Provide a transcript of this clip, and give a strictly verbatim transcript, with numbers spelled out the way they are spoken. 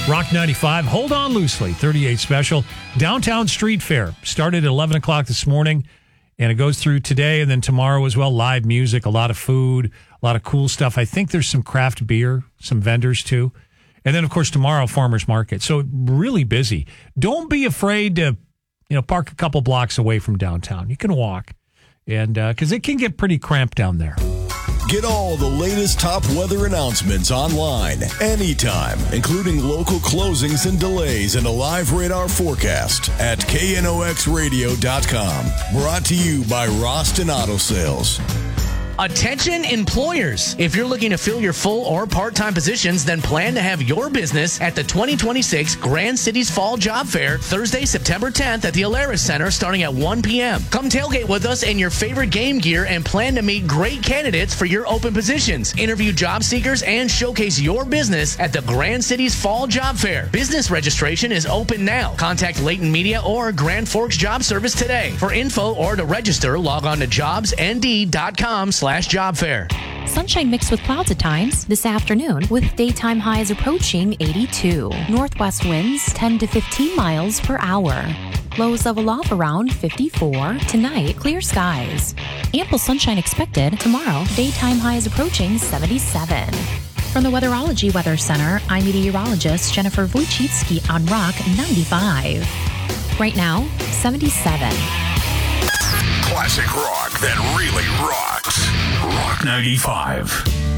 Rock ninety-five, hold on loosely, thirty-eight special. Downtown Street Fair started at eleven o'clock this morning, and it goes through today and then tomorrow as well. Live music, a lot of food, a lot of cool stuff. I think there's some craft beer, some vendors too. And then, of course, tomorrow, farmers market. So really busy. Don't be afraid to, you know, park a couple blocks away from downtown. You can walk, and because uh, it can get pretty cramped down there. Get all the latest top weather announcements online, anytime, including local closings and delays and a live radar forecast at K N O X radio dot com. Brought to you by Roston Auto Sales. Attention employers. If you're looking to fill your full or part-time positions, then plan to have your business at the twenty twenty-six Grand Cities Fall Job Fair, Thursday, September tenth at the Alaris Center starting at one p.m. Come tailgate with us in your favorite game gear and plan to meet great candidates for your open positions. Interview job seekers and showcase your business at the Grand Cities Fall Job Fair. Business registration is open now. Contact Leighton Media or Grand Forks Job Service today. For info or to register, log on to jobs n d dot com slash job fair. Sunshine mixed with clouds at times this afternoon with daytime highs approaching eighty-two. Northwest winds ten to fifteen miles per hour. Lows level off around fifty-four. Tonight, clear skies. Ample sunshine expected tomorrow. Daytime highs approaching seventy-seven. From the Weatherology Weather Center, I'm meteorologist Jennifer Wojcicki on Rock ninety-five. Right now, seventy-seven. Classic rock that really rocks. Rock ninety-five.